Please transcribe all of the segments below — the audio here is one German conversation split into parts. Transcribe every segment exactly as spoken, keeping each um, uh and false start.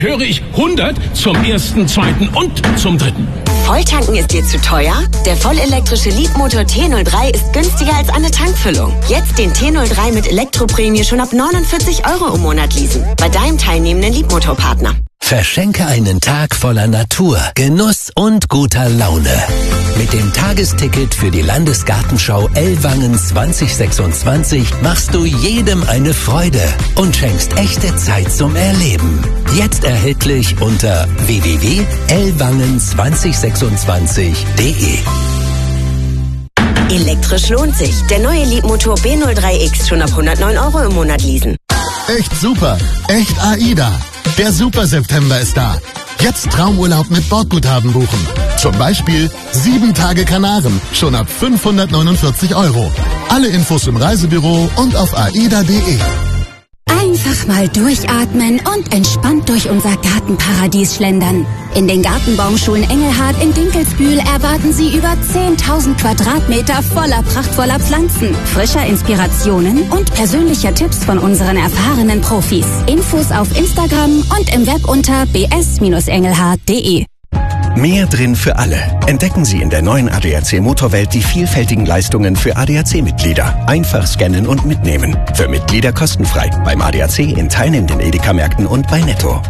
Höre ich hundert zum ersten, zweiten und zum dritten. Volltanken ist dir zu teuer? Der vollelektrische Leapmotor T null drei ist günstiger als eine Tankfüllung. Jetzt den T null drei mit Elektroprämie schon ab neunundvierzig Euro im Monat leasen. Bei deinem teilnehmenden Leapmotor-Partner. Verschenke einen Tag voller Natur, Genuss und guter Laune. Mit dem Tagesticket für die Landesgartenschau Ellwangen zwanzig sechsundzwanzig machst du jedem eine Freude und schenkst echte Zeit zum Erleben. Jetzt erhältlich unter w w w punkt ellwangen zwanzig sechsundzwanzig punkt de. Elektrisch lohnt sich. Der neue Leapmotor B null drei X schon ab hundertneun Euro im Monat leasen. Echt super. Echt AIDA. Der Super September ist da. Jetzt Traumurlaub mit Bordguthaben buchen. Zum Beispiel sieben Tage Kanaren, schon ab fünfhundertneunundvierzig Euro. Alle Infos im Reisebüro und auf aida punkt de. Einfach mal durchatmen und entspannt durch unser Gartenparadies schlendern. In den Gartenbaumschulen Engelhardt in Dinkelsbühl erwarten Sie über zehntausend Quadratmeter voller prachtvoller Pflanzen, frischer Inspirationen und persönlicher Tipps von unseren erfahrenen Profis. Infos auf Instagram und im Web unter b s engelhardt punkt de. Mehr drin für alle. Entdecken Sie in der neuen A D A C Motorwelt die vielfältigen Leistungen für A D A C-Mitglieder. Einfach scannen und mitnehmen. Für Mitglieder kostenfrei. Beim A D A C in teilnehmenden Edeka-Märkten und bei Netto.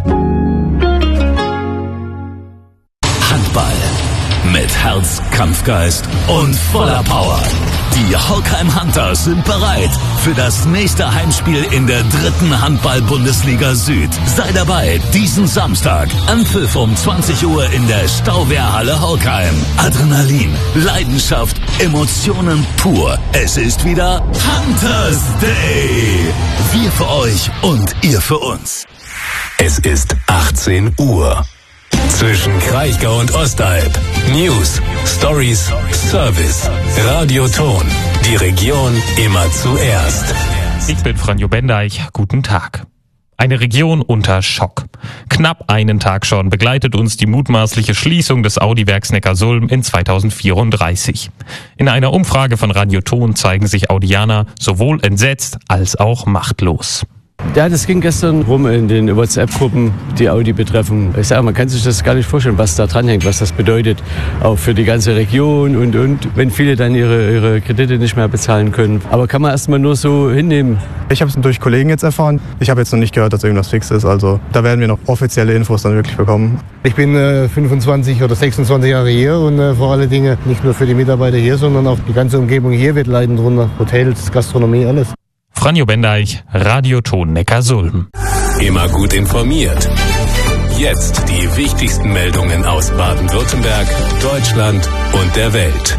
Handball. Mit Herz, Kampfgeist und voller Power. Die Holkheim Hunters sind bereit für das nächste Heimspiel in der dritten Handball-Bundesliga Süd. Sei dabei diesen Samstag. Anpfiff um zwanzig Uhr in der Stauwehrhalle Holkheim. Adrenalin, Leidenschaft, Emotionen pur. Es ist wieder Hunters Day. Wir für euch und ihr für uns. Es ist achtzehn Uhr. Zwischen Kraichgau und Ostalb. News, Stories, Service. Radioton. Die Region immer zuerst. Ich bin Franjo Bendeich. Guten Tag. Eine Region unter Schock. Knapp einen Tag schon begleitet uns die mutmaßliche Schließung des Audi-Werks Neckarsulm in zweitausendvierunddreißig. In einer Umfrage von Radioton zeigen sich Audianer sowohl entsetzt als auch machtlos. Ja, das ging gestern rum in den WhatsApp-Gruppen, die Audi betreffen. Ich sage, man kann sich das gar nicht vorstellen, was da dranhängt, was das bedeutet, auch für die ganze Region und, und, wenn viele dann ihre, ihre Kredite nicht mehr bezahlen können. Aber kann man erstmal nur so hinnehmen. Ich habe es durch Kollegen jetzt erfahren. Ich habe jetzt noch nicht gehört, dass irgendwas fix ist. Also da werden wir noch offizielle Infos dann wirklich bekommen. Ich bin äh, fünfundzwanzig oder sechsundzwanzig Jahre hier und äh, vor allen Dingen nicht nur für die Mitarbeiter hier, sondern auch die ganze Umgebung hier wird leiden drunter. Hotels, Gastronomie, alles. Franjo Bendeich, Radioton Neckarsulm. Immer gut informiert. Jetzt die wichtigsten Meldungen aus Baden-Württemberg, Deutschland und der Welt.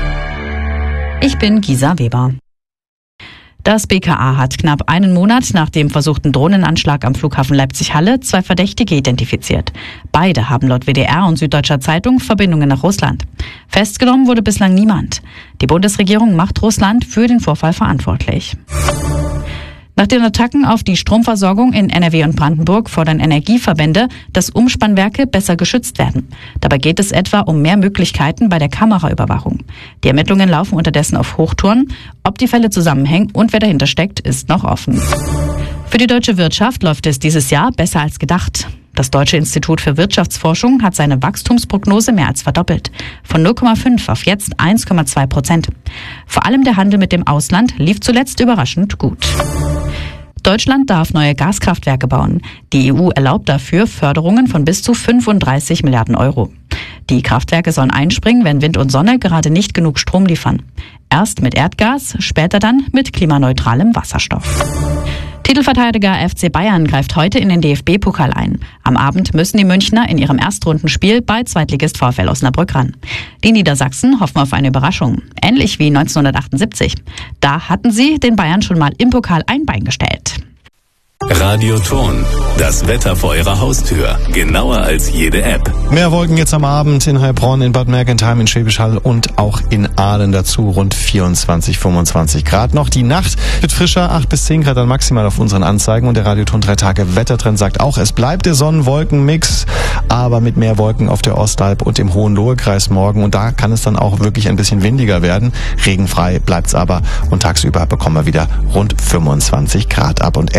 Ich bin Gisa Weber. Das B K A hat knapp einen Monat nach dem versuchten Drohnenanschlag am Flughafen Leipzig-Halle zwei Verdächtige identifiziert. Beide haben laut W D R und Süddeutscher Zeitung Verbindungen nach Russland. Festgenommen wurde bislang niemand. Die Bundesregierung macht Russland für den Vorfall verantwortlich. Nach den Attacken auf die Stromversorgung in N R W und Brandenburg fordern Energieverbände, dass Umspannwerke besser geschützt werden. Dabei geht es etwa um mehr Möglichkeiten bei der Kameraüberwachung. Die Ermittlungen laufen unterdessen auf Hochtouren. Ob die Fälle zusammenhängen und wer dahinter steckt, ist noch offen. Für die deutsche Wirtschaft läuft es dieses Jahr besser als gedacht. Das Deutsche Institut für Wirtschaftsforschung hat seine Wachstumsprognose mehr als verdoppelt. Von null Komma fünf auf jetzt eins Komma zwei Prozent. Vor allem der Handel mit dem Ausland lief zuletzt überraschend gut. Deutschland darf neue Gaskraftwerke bauen. Die E U erlaubt dafür Förderungen von bis zu fünfunddreißig Milliarden Euro. Die Kraftwerke sollen einspringen, wenn Wind und Sonne gerade nicht genug Strom liefern. Erst mit Erdgas, später dann mit klimaneutralem Wasserstoff. Titelverteidiger F C Bayern greift heute in den D F B-Pokal ein. Am Abend müssen die Münchner in ihrem Erstrundenspiel bei Zweitligist VfL Osnabrück ran. Die Niedersachsen hoffen auf eine Überraschung. Ähnlich wie neunzehnhundertachtundsiebzig. Da hatten sie den Bayern schon mal im Pokal ein Bein gestellt. Radioton. Das Wetter vor Ihrer Haustür. Genauer als jede App. Mehr Wolken jetzt am Abend in Heilbronn, in Bad Mergentheim, in Schwäbisch Hall und auch in Aalen dazu. Rund vierundzwanzig, fünfundzwanzig Grad. Noch die Nacht wird frischer, acht bis zehn Grad dann maximal auf unseren Anzeigen. Und der Radioton drei Tage Wettertrend sagt auch, es bleibt der Sonnen-Wolken-Mix, aber mit mehr Wolken auf der Ostalb und im Hohenlohe-Kreis morgen. Und da kann es dann auch wirklich ein bisschen windiger werden. Regenfrei bleibt's aber und tagsüber bekommen wir wieder rund fünfundzwanzig Grad ab. Und erst ab Freitag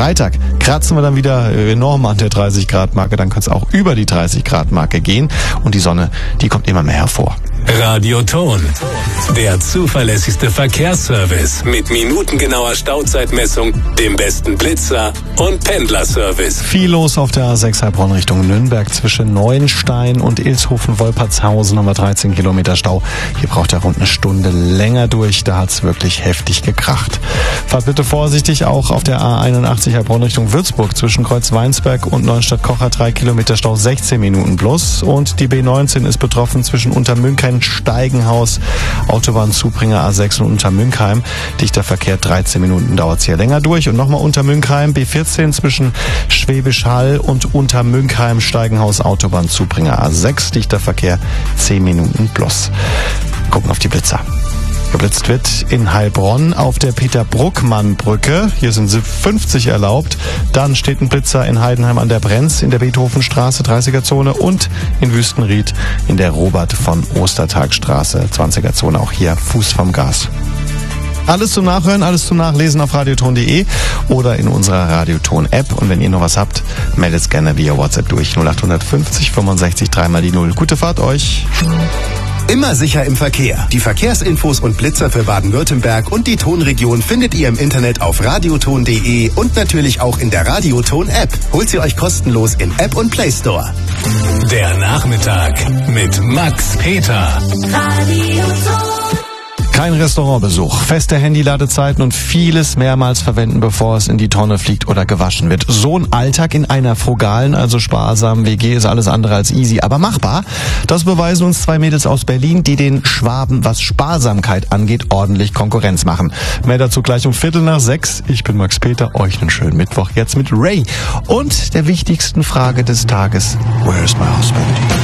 Freitag kratzen wir dann wieder enorm an der dreißig Grad Marke, dann könnte es auch über die dreißig Grad Marke gehen und die Sonne, die kommt immer mehr hervor. Radioton, der zuverlässigste Verkehrsservice mit minutengenauer Stauzeitmessung, dem besten Blitzer und Pendlerservice. Viel los auf der A sechs Heilbronn Richtung Nürnberg zwischen Neuenstein und Ilshofen-Wolpertshausen haben wir dreizehn Kilometer Stau. Hier braucht er rund eine Stunde länger durch, da hat's wirklich heftig gekracht. Fahrt bitte vorsichtig auch auf der A einundachtzig Heilbronn Richtung Würzburg zwischen Kreuzweinsberg und Neustadt-Kocher, drei Kilometer Stau, sechzehn Minuten plus. Und die B neunzehn ist betroffen zwischen Untermünkheim, Steigenhaus, Autobahnzubringer A sechs und Untermünkheim. Dichter Verkehr, dreizehn Minuten dauert es hier länger durch. Und nochmal Untermünkheim, B vierzehn zwischen Schwäbisch Hall und Untermünkheim, Steigenhaus, Autobahnzubringer A sechs. Dichter Verkehr, zehn Minuten plus. Gucken auf die Blitzer. Geblitzt wird in Heilbronn auf der Peter-Bruckmann-Brücke. Hier sind fünfzig erlaubt. Dann steht ein Blitzer in Heidenheim an der Brenz in der Beethovenstraße, dreißiger Zone und in Wüstenried in der Robert von Ostertagstraße, zwanziger Zone. Auch hier Fuß vom Gas. Alles zum Nachhören, alles zum Nachlesen auf radioton punkt de oder in unserer Radioton-App. Und wenn ihr noch was habt, meldet es gerne via WhatsApp durch null acht fünfzig fünfundsechzig dreimal die Null. Gute Fahrt euch! Immer sicher im Verkehr. Die Verkehrsinfos und Blitzer für Baden-Württemberg und die Tonregion findet ihr im Internet auf radioton punkt de und natürlich auch in der Radioton-App. Holt sie euch kostenlos in App und Play Store. Der Nachmittag mit Max Peter. Radioton. Kein Restaurantbesuch, feste Handy-Ladezeiten und vieles mehrmals verwenden, bevor es in die Tonne fliegt oder gewaschen wird. So ein Alltag in einer frugalen, also sparsamen W G ist alles andere als easy, aber machbar. Das beweisen uns zwei Mädels aus Berlin, die den Schwaben, was Sparsamkeit angeht, ordentlich Konkurrenz machen. Mehr dazu gleich um Viertel nach sechs. Ich bin Max Peter, euch einen schönen Mittwoch jetzt mit Ray und der wichtigsten Frage des Tages. Where's my husband?